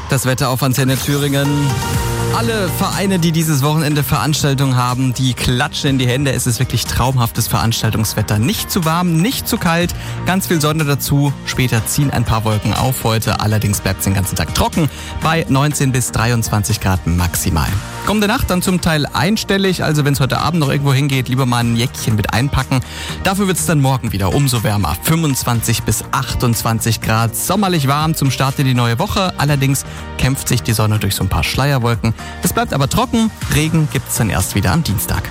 Das Wetter auf Antenne Thüringen. Alle Vereine, die dieses Wochenende Veranstaltungen haben, die klatschen in die Hände. Es ist wirklich traumhaftes Veranstaltungswetter. Nicht zu warm, nicht zu kalt, ganz viel Sonne dazu. Später ziehen ein paar Wolken auf. Heute allerdings bleibt es den ganzen Tag trocken bei 19 bis 23 Grad maximal. Kommende Nacht dann zum Teil einstellig, also wenn es heute Abend noch irgendwo hingeht, lieber mal ein Jäckchen mit einpacken. Dafür wird es dann morgen wieder umso wärmer. 25 bis 28 Grad, sommerlich warm zum Start in die neue Woche. Allerdings kämpft sich die Sonne durch so ein paar Schleierwolken. Es bleibt aber trocken, Regen gibt's dann erst wieder am Dienstag.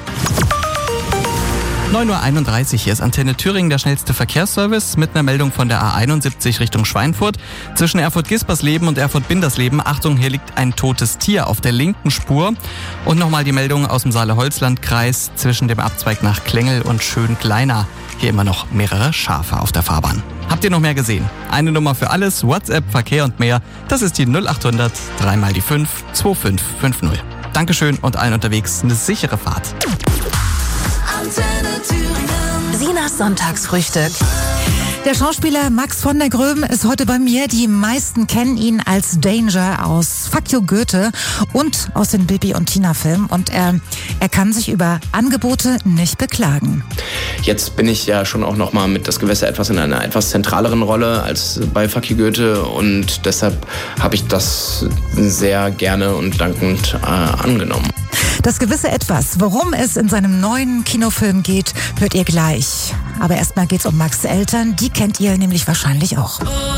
9.31 Uhr, hier ist Antenne Thüringen, der schnellste Verkehrsservice mit einer Meldung von der A71 Richtung Schweinfurt. Zwischen Erfurt-Gispersleben und Erfurt-Bindersleben, Achtung, hier liegt ein totes Tier auf der linken Spur. Und nochmal die Meldung aus dem Saale-Holzland-Kreis zwischen dem Abzweig nach Klengel und Schön-Kleiner. Hier immer noch mehrere Schafe auf der Fahrbahn. Habt ihr noch mehr gesehen? Eine Nummer für alles, WhatsApp, Verkehr und mehr. Das ist die 0800 3 mal die 5 2550. Dankeschön und allen unterwegs eine sichere Fahrt. Sinas Sonntagsfrühstück. Der Schauspieler Max von der Gröben ist heute bei mir. Die meisten kennen ihn als Danger aus Fuck You Goethe und aus den Bibi und Tina Filmen. Und er kann sich über Angebote nicht beklagen. Jetzt bin ich ja schon auch nochmal mit Das Gewässer etwas in einer etwas zentraleren Rolle als bei Fuck You Goethe. Und deshalb habe ich das sehr gerne und dankend angenommen. Das gewisse Etwas, worum es in seinem neuen Kinofilm geht, hört ihr gleich. Aber erstmal geht's um Max' Eltern. Die kennt ihr nämlich wahrscheinlich auch.